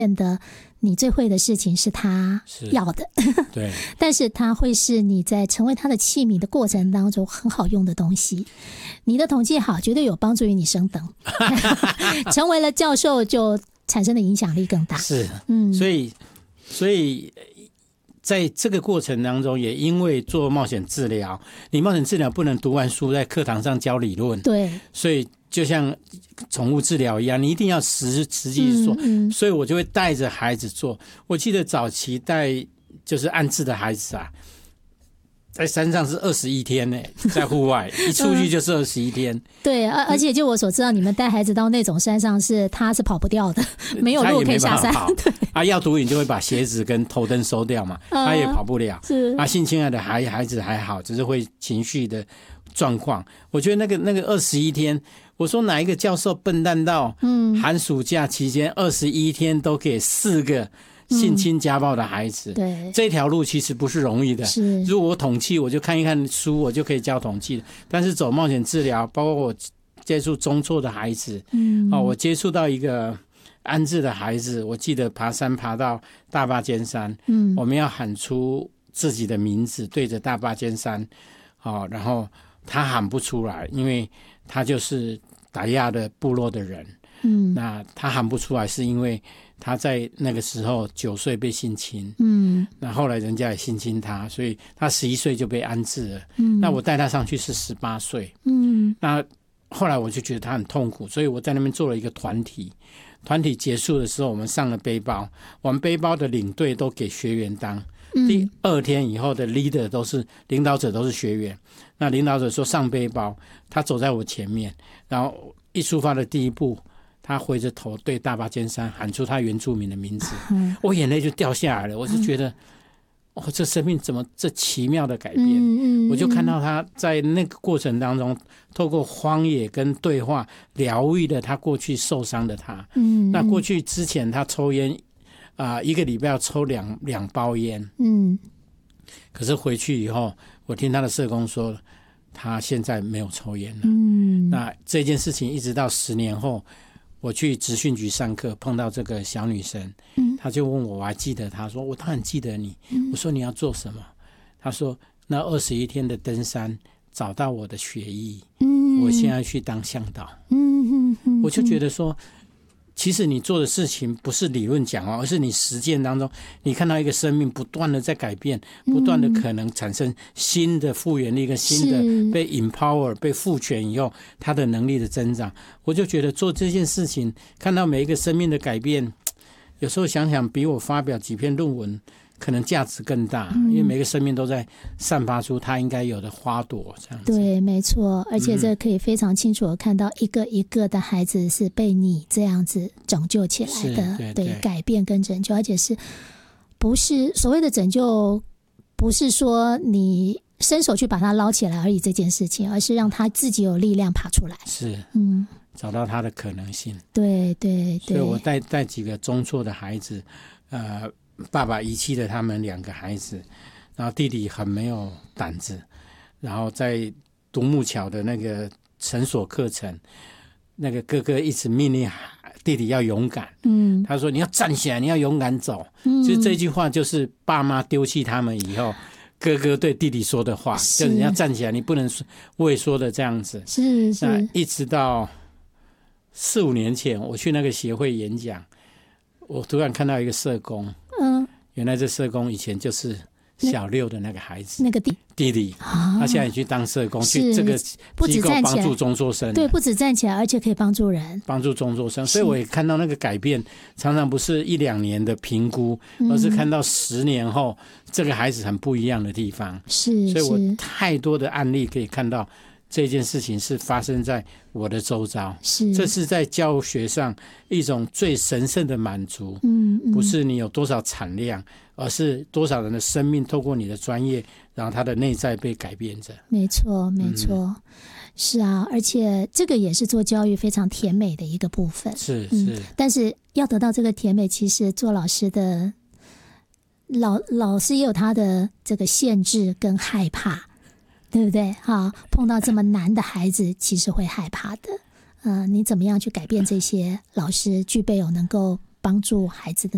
的你最会的事情是他要的， 对， 但是它会是你在成为他的器皿的过程当中很好用的东西。你的统计好，绝对有帮助于你升等，成为了教授就产生的影响力更大。 是，所以在这个过程当中，也因为做冒险治疗，你冒险治疗不能读完书在课堂上教理论， 对， 所以就像宠物治疗一样，你一定要实际做，所以我就会带着孩子做。我记得早期带就是安置的孩子啊，在山上是21天呢，在户外一出去就是21天。 对，而且就我所知道，你们带孩子到那种山上他是跑不掉的，没有路可以下山。 对，要毒瘾就会把鞋子跟头灯收掉嘛，他也跑不了。 是性侵害的孩子还好，只是会情绪的状况。我觉得那个21天，我说哪一个教授笨蛋到寒暑假期间21天都给4个性侵家暴的孩子， 对， 这条路其实不是容易的。 是， 如果我统计，我就看一看书，我就可以教统计。但是走冒险治疗，包括我接触中辍的孩子，我接触到一个安置的孩子，我记得爬山爬到大霸尖山，我们要喊出自己的名字，对着大霸尖山，然后他喊不出来，因为他就是打亚的部落的人。那他喊不出来是因为他在那个时候9岁被性侵，那后来人家也性侵他，所以他11岁就被安置了。那我带他上去是18岁，那后来我就觉得他很痛苦，所以我在那边做了一个团体。团体结束的时候，我们上了背包，我们背包的领队都给学员当。第2天以后的 leader 领导者都是学员。那领导者说上背包，他走在我前面，然后一出发的第一步，他回着头对大霸尖山喊出他原住民的名字，我眼泪就掉下来了。我就觉得，这生命怎么这奇妙的改变？我就看到他在那个过程当中，透过荒野跟对话，疗愈了他过去受伤的他。那过去之前他抽烟，1个礼拜要抽两包烟。可是回去以后，我听他的社工说，他现在没有抽烟了。那这件事情一直到10年后，我去职训局上课，碰到这个小女生，她就问我还记得她？说我当然记得你。我说你要做什么？她说那21天的登山找到我的血液，我现在去当向导。我就觉得说，其实你做的事情不是理论讲，而是你实践当中，你看到一个生命不断的在改变，不断的可能产生新的复原力跟新的被 empower 被赋权以后，他的能力的增长。我就觉得做这件事情，看到每一个生命的改变，有时候想想比我发表几篇论文可能价值更大，因为每个生命都在散发出它应该有的花朵，这样子。 对，没错，而且这可以非常清楚的看到一个一个的孩子是被你这样子拯救起来的，对，改变跟拯救，而且是不是所谓的拯救，不是说你伸手去把它捞起来而已这件事情，而是让他自己有力量爬出来， 是，找到他的可能性。 对对对， 所以我带几个中辍的孩子，爸爸遗弃了他们2个孩子，然后弟弟很没有胆子，然后在独木桥的那个绳索课程，那个哥哥一直命令弟弟要勇敢，他说你要站起来，你要勇敢走。其实这句话就是爸妈丢弃他们以后，哥哥对弟弟说的话，就是你要站起来，你不能畏缩的这样子。 是， 那一直到4、5年前，我去那个协会演讲，我突然看到一个社工，原来这社工以前就是小6的那个孩子， 那个弟弟，他现在也去当社工，去这个机构帮助中辍生。 对，不止站起来，而且可以帮助人， 帮助中辍生。所以我也看到那个改变，常常不是1、2年的评估，而是看到10年后这个孩子很不一样的地方。 是， 所以我太多的案例可以看到。这件事情是发生在我的周遭，这是在教学上一种最神圣的满足。不是你有多少产量，而是多少人的生命透过你的专业，然后他的内在被改变着。 没错，没错，是啊，而且这个也是做教育非常甜美的一个部分。 是， 但是要得到这个甜美，其实做老师的老师也有他的这个限制跟害怕。对不对？碰到这么难的孩子，其实会害怕的。你怎么样去改变这些老师具备有能够帮助孩子的